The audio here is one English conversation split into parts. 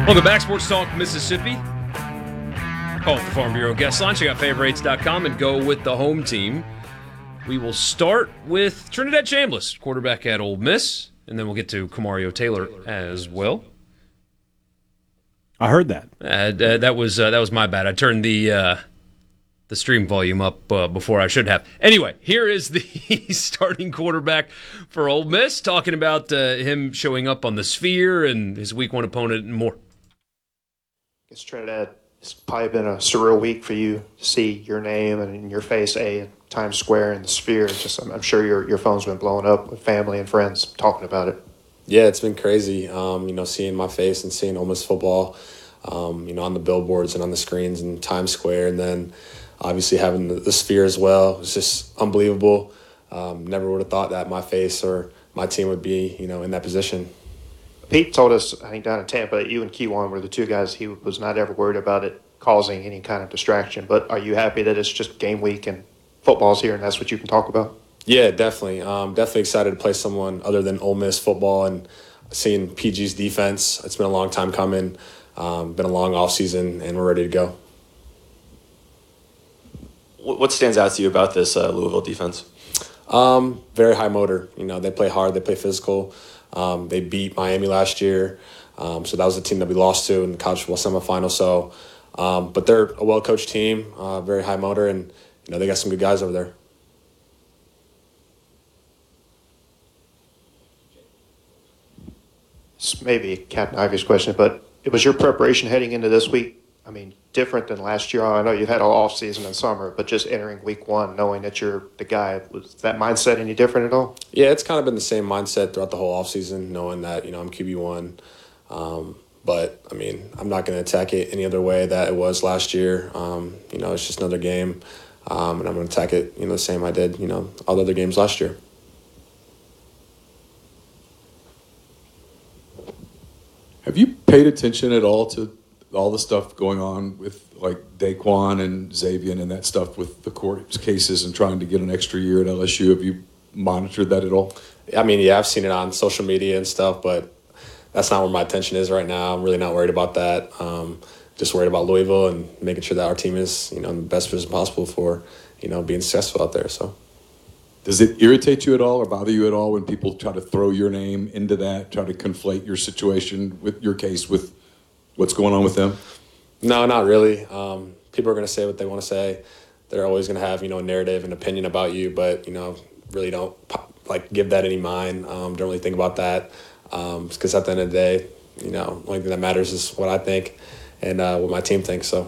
Welcome back, Sports Talk Mississippi. Call the Farm Bureau guest line. Check out favorites.com and go with the home team. We will start with Trinidad Chambliss, quarterback at Ole Miss, and then we'll get to Kamario Taylor as well. I heard that. That was my bad. I turned the stream volume up before I should have. Anyway, here is the starting quarterback for Ole Miss, talking about him showing up on the Sphere and his Week 1 opponent and more. I guess Trinidad, it's probably been a surreal week for you to see your name and your face in Times Square and the Sphere. I'm sure your phone's been blowing up with family and friends talking about it. Yeah, it's been crazy. Seeing my face and seeing Ole Miss football, on the billboards and on the screens in Times Square, and then obviously having the Sphere as well. It's just unbelievable. Never would have thought that my face or my team would be, in that position. Pete told us, I think down in Tampa, that you and Kewan were the two guys he was not ever worried about it causing any kind of distraction. But are you happy that it's just game week and football's here and that's what you can talk about? Yeah, definitely. Definitely excited to play someone other than Ole Miss football and seeing PG's defense. It's been a long time coming. Been a long off season, and we're ready to go. What stands out to you about this Louisville defense? Very high motor. They play hard. They play physical. They beat Miami last year. So that was the team that we lost to in the college football semifinal. So, but they're a well-coached team, very high motor, and they got some good guys over there. This may be Captain Ivy's question, but it was your preparation heading into this week. I mean, different than last year. I know you've had an off season and summer, but just entering week 1, knowing that you're the guy, was that mindset any different at all? Yeah, it's kind of been the same mindset throughout the whole off season, knowing that I'm QB1. But I mean, I'm not going to attack it any other way that it was last year. It's just another game, and I'm going to attack it the same I did all the other games last year. Have you paid attention at all to all the stuff going on with like Daquan and Xavier and that stuff with the court cases and trying to get an extra year at LSU? Have you monitored that at all? I mean, yeah, I've seen it on social media and stuff, but that's not where my attention is right now. I'm really not worried about that. Just worried about Louisville and making sure that our team is, in the best position possible for, being successful out there. So, does it irritate you at all or bother you at all when people try to throw your name into that, try to conflate your situation with your case with what's going on with them? No, not really. People are going to say what they want to say. They're always going to have, a narrative and opinion about you, but, really don't give that any mind. Don't really think about that. Because at the end of the day, the only thing that matters is what I think and what my team thinks. So,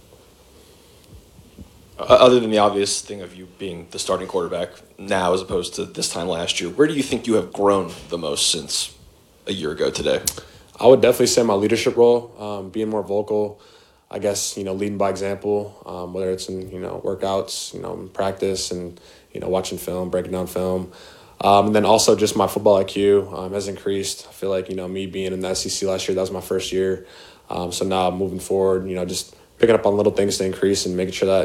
other than the obvious thing of you being the starting quarterback now as opposed to this time last year, where do you think you have grown the most since a year ago today? I would definitely say my leadership role, being more vocal, I guess, leading by example, whether it's in, workouts, in practice and, watching film, breaking down film. And then also just my football IQ has increased. I feel like, me being in the SEC last year, that was my first year. So now moving forward, just picking up on little things to increase and making sure that,